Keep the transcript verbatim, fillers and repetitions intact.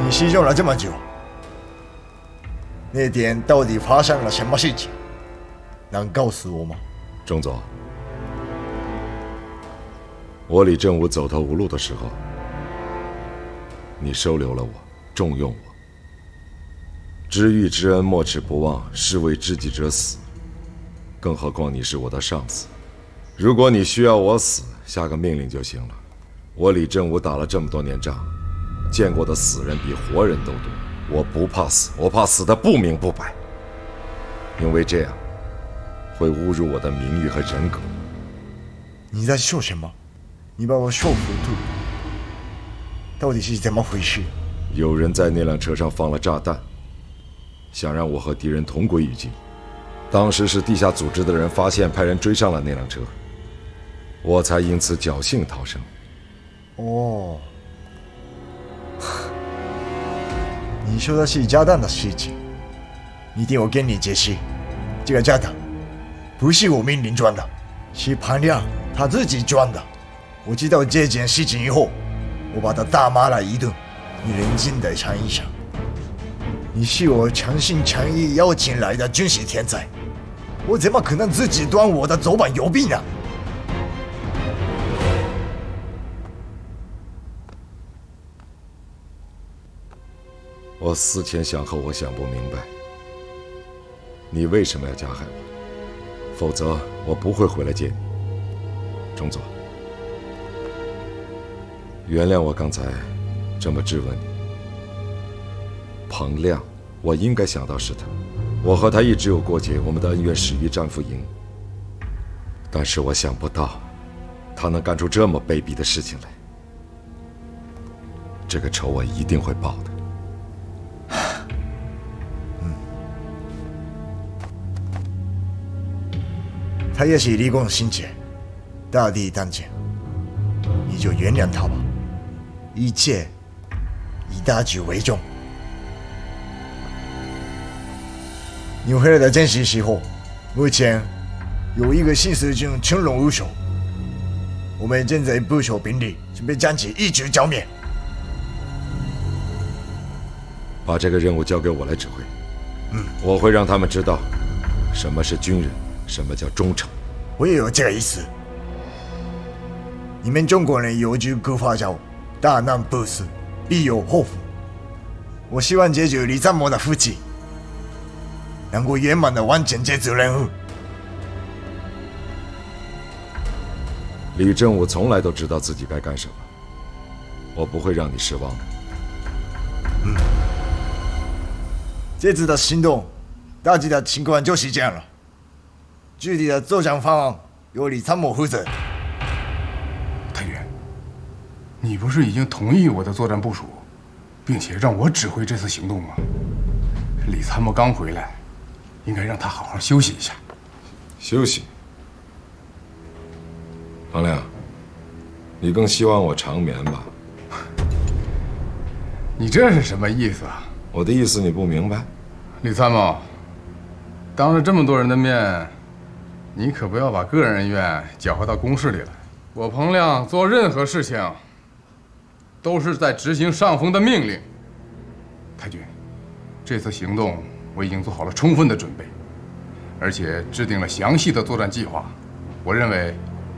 你失踪了这么久，那天到底发生了什么事情？能告诉我吗？ 钟总，我李正武走投无路的时候，你收留了我，重用我。知遇之恩，莫齿不忘，是为知己者死。更何况你是我的上司，如果你需要我死，下个命令就行了。我李正武打了这么多年仗，见过的死人比活人都多。我不怕死，我怕死得不明不白，因为这样会侮辱我的名誉和人格。 你在说什么？你把我说糊涂，到底是怎么回事？ 有人在那辆车上放了炸弹，想让我和敌人同归于尽。当时是地下组织的人发现，派人追上了那辆车，我才因此侥幸逃生。 哦，你说的是炸弹的事情，你听我跟你解释，这个炸弹不是我命令装的，是潘亮他自己装的。我知道这件事情以后，我把他大骂了一顿。你冷静地想一想，你是我诚心诚意邀请来的军事天才，我怎么可能自己端我的左膀右臂呢？ 我思前想后，我想不明白，你为什么要加害我？否则我不会回来见你。钟总，原谅我刚才这么质问你。彭亮，我应该想到是他，我和他一直有过节，我们的恩怨始于战俘营。但是我想不到，他能干出这么卑鄙的事情来。这个仇我一定会报的。 他也是立功心切，大敌当前，你就原谅他吧，一切以大局为重。你回来的正是时候，目前有一个新四军群龙无首，我们正在部署兵力，准备将其一举剿灭。 把这个任务交给我来指挥。 嗯， 我会让他们知道什么是军人，什么叫忠诚。 我也有这个意思。你们中国人有句古话叫“大难不死，必有后福”。我希望解决李参谋的福气，能够圆满的完成这次任务。 李正武从来都知道自己该干什么，我不会让你失望的。 嗯，这次的行动大致的情况就是这样了。具体的作战方案由李参谋负责。 太原，你不是已经同意我的作战部署，并且让我指挥这次行动吗？李参谋刚回来，应该让他好好休息一下。 休息？庞亮，你更希望我长眠吧？ 你这是什么意思啊？ 我的意思你不明白？ 李参谋，当着这么多人的面，你可不要把个人恩怨搅和到公事里来。我彭亮做任何事情，都是在执行上峰的命令。太君，这次行动我已经做好了充分的准备，而且制定了详细的作战计划。我认为